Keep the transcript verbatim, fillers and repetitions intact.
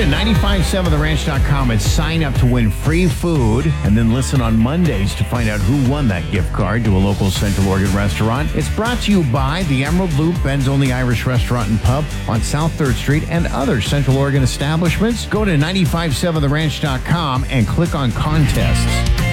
to nine five seven the ranch dot com and sign up to win free food, and then listen on Mondays to find out who won that gift card to a local Central Oregon restaurant. It's brought to you by the Emerald Loop, Ben's Only Irish Restaurant and Pub on South third Street, and other Central Oregon establishments. Go to nine five seven the ranch dot com and click on contests.